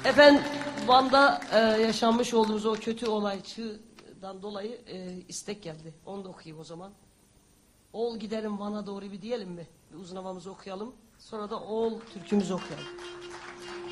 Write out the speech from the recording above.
Efendim Van'da yaşanmış olduğumuz o kötü olaydan dolayı istek geldi. Onu da okuyayım o zaman. Oğul gidelim Van'a doğru bir diyelim mi? Bir uzun havamızı okuyalım. Sonra da oğul türkümüzü okuyalım.